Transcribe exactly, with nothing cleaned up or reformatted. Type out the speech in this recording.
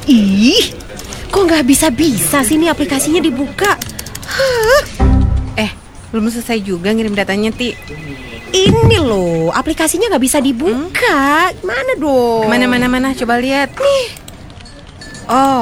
Ih, kok nggak bisa-bisa sih nih aplikasinya dibuka? Hah? Eh, belum selesai juga ngirim datanya, Ti. Ini loh, aplikasinya nggak bisa dibuka. Mana dong? Mana, mana, mana, coba lihat. Nih. Oh,